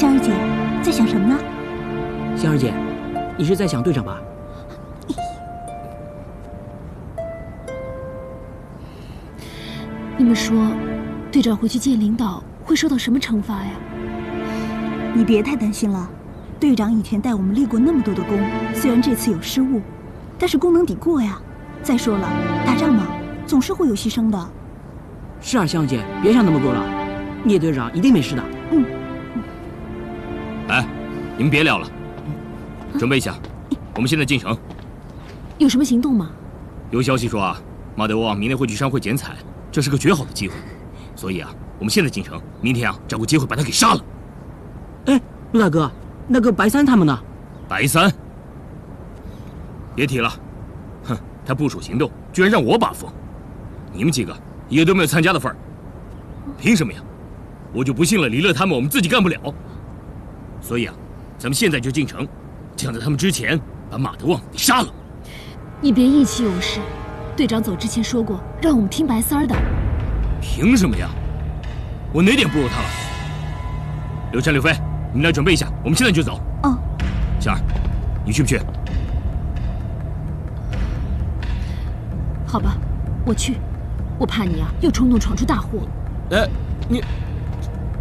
香儿姐，在想什么呢？ 香儿姐，你是在想队长吧？ 你们说，队长回去见领导会受到什么惩罚呀？ 你别太担心了，队长以前带我们立过那么多的功，虽然这次有失误，但是功能抵过呀。再说了，打仗嘛，总是会有牺牲的。 是啊，香儿姐，别想那么多了，聂队长一定没事的。 哎，你们别聊了，准备一下，我们现在进城。 有什么行动吗？ 有消息说啊，马德旺明天会去商会剪彩，这是个绝好的机会，所以啊，我们现在进城，明天啊，找个机会把他给杀了。 哎，陆大哥，那个白三他们呢？ 白三，别提了，哼，他部署行动居然让我把风，你们几个一个都没有参加的份儿，凭什么呀？我就不信了，离了他们我们自己干不了。所以啊，咱们现在就进城，抢在他们之前把马德旺给杀了。 你别意气用事，队长走之前说过让我们听白三儿的。 凭什么呀？我哪点不如他了？刘晨、刘飞，你们俩准备一下，我们现在就走。 哦， 香儿，你去不去？ 好吧，我去。我怕你啊，又冲动闯出大祸。 哎，你